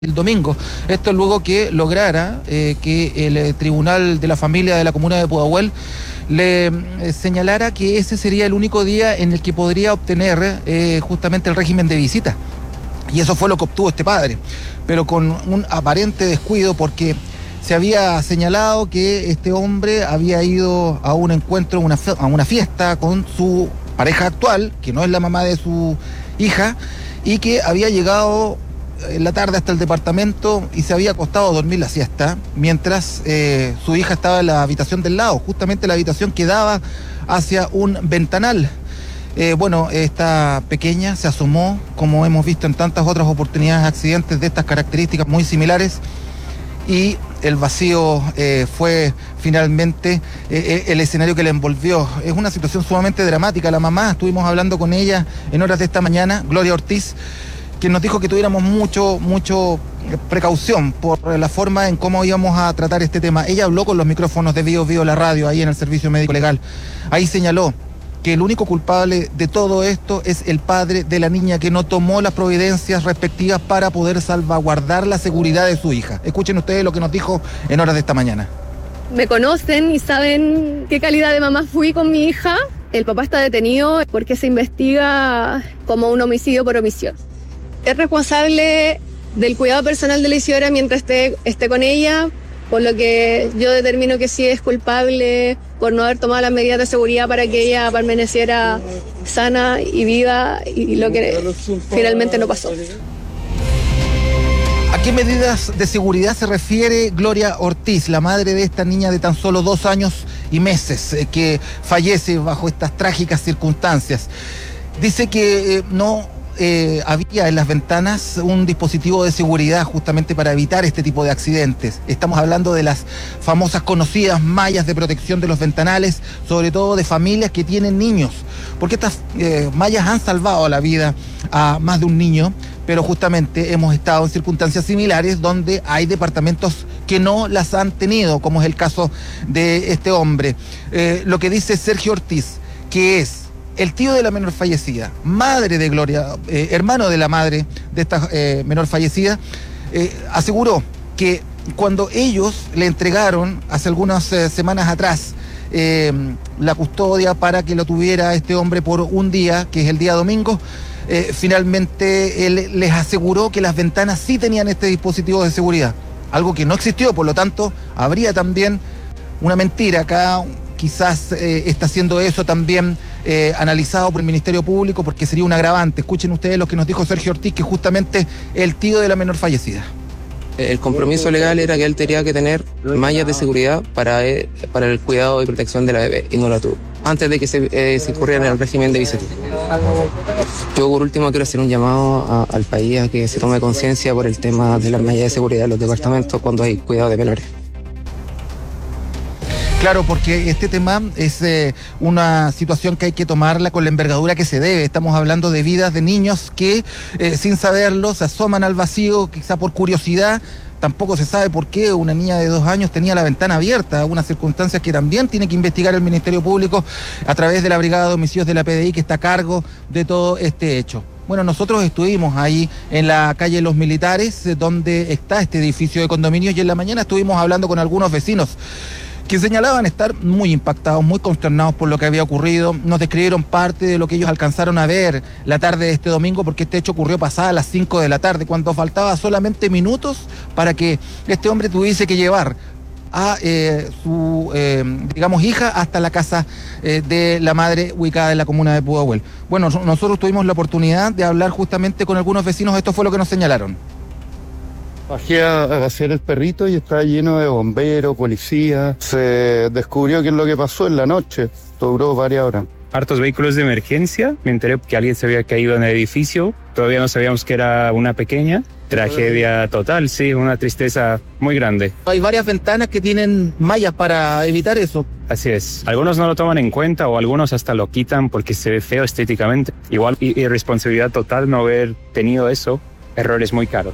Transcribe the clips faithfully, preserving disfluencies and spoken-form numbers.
el domingo. Esto luego que lograra eh, que el eh, Tribunal de la Familia de la Comuna de Pudahuel le eh, señalara que ese sería el único día en el que podría obtener eh, justamente el régimen de visita. Y eso fue lo que obtuvo este padre, pero con un aparente descuido porque se había señalado que este hombre había ido a un encuentro, una, a una fiesta con su pareja actual, que no es la mamá de su hija, y que había llegado en la tarde hasta el departamento y se había acostado a dormir la siesta, mientras eh, su hija estaba en la habitación del lado, justamente la habitación que daba hacia un ventanal. Eh, bueno, esta pequeña se asomó, como hemos visto en tantas otras oportunidades, accidentes de estas características muy similares, y el vacío eh, fue finalmente eh, el escenario que le envolvió. Es una situación sumamente dramática. La mamá, estuvimos hablando con ella en horas de esta mañana, Gloria Ortiz, quien nos dijo que tuviéramos mucho, mucho precaución por la forma en cómo íbamos a tratar este tema. Ella habló con los micrófonos de Bio Bio, la radio, ahí en el Servicio Médico Legal. Ahí señaló que el único culpable de todo esto es el padre de la niña, que no tomó las providencias respectivas para poder salvaguardar la seguridad de su hija. Escuchen ustedes lo que nos dijo en horas de esta mañana. Me conocen y saben qué calidad de mamá fui con mi hija. El papá está detenido porque se investiga como un homicidio por omisión. Es responsable del cuidado personal de la Isidora mientras esté, esté con ella, por lo que yo determino que sí es culpable por no haber tomado las medidas de seguridad para que ella permaneciera sana y viva, y lo que finalmente no pasó. ¿A qué medidas de seguridad se refiere Gloria Ortiz, la madre de esta niña de tan solo dos años y meses, eh, que fallece bajo estas trágicas circunstancias? Dice que eh, no... Eh, había en las ventanas un dispositivo de seguridad justamente para evitar este tipo de accidentes. Estamos hablando de las famosas conocidas mallas de protección de los ventanales, sobre todo de familias que tienen niños, porque estas eh, mallas han salvado la vida a más de un niño, pero justamente hemos estado en circunstancias similares donde hay departamentos que no las han tenido, como es el caso de este hombre. Eh, lo que dice Sergio Ortiz, que es el tío de la menor fallecida, madre de Gloria, eh, hermano de la madre de esta eh, menor fallecida, eh, aseguró que cuando ellos le entregaron hace algunas eh, semanas atrás eh, la custodia para que lo tuviera este hombre por un día, que es el día domingo, eh, finalmente él les aseguró que las ventanas sí tenían este dispositivo de seguridad, algo que no existió, por lo tanto habría también una mentira acá. Quizás eh, está haciendo eso también eh, analizado por el Ministerio Público, porque sería un agravante. Escuchen ustedes lo que nos dijo Sergio Ortiz, que es justamente el tío de la menor fallecida. El compromiso legal era que él tenía que tener mallas de seguridad para, él, para el cuidado y protección de la bebé, y no la tuvo, antes de que se, eh, se incurriera en el régimen de visita. Yo por último quiero hacer un llamado a, al país a que se tome conciencia por el tema de las mallas de seguridad en los departamentos cuando hay cuidado de menores. Claro, porque este tema es eh, una situación que hay que tomarla con la envergadura que se debe. Estamos hablando de vidas de niños que, eh, sin saberlo, se asoman al vacío, quizá por curiosidad. Tampoco se sabe por qué una niña de dos años tenía la ventana abierta, unas circunstancias que también tiene que investigar el Ministerio Público a través de la Brigada de Homicidios de la P D I, que está a cargo de todo este hecho. Bueno, nosotros estuvimos ahí en la calle Los Militares, donde está este edificio de condominios, y en la mañana estuvimos hablando con algunos vecinos que señalaban estar muy impactados, muy consternados por lo que había ocurrido. Nos describieron parte de lo que ellos alcanzaron a ver la tarde de este domingo, porque este hecho ocurrió pasada las cinco de la tarde, cuando faltaba solamente minutos para que este hombre tuviese que llevar a eh, su, eh, digamos, hija hasta la casa eh, de la madre ubicada en la comuna de Pudahuel. Bueno, nosotros tuvimos la oportunidad de hablar justamente con algunos vecinos. Esto fue lo que nos señalaron. Bajé a hacer el perrito y estaba lleno de bomberos, policías. Se descubrió qué es lo que pasó en la noche. Duró varias horas. Hartos vehículos de emergencia. Me enteré que alguien se había caído en el edificio. Todavía no sabíamos que era una pequeña. Tragedia total, sí, una tristeza muy grande. Hay varias ventanas que tienen mallas para evitar eso. Así es. Algunos no lo toman en cuenta o algunos hasta lo quitan porque se ve feo estéticamente. Igual, irresponsabilidad total no haber tenido eso. Errores muy caros.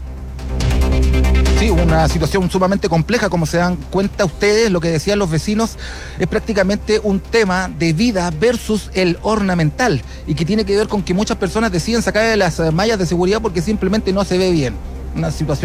Sí, una situación sumamente compleja, como se dan cuenta ustedes, lo que decían los vecinos, es prácticamente un tema de vida versus el ornamental, y que tiene que ver con que muchas personas deciden sacar las mallas de seguridad porque simplemente no se ve bien. una situación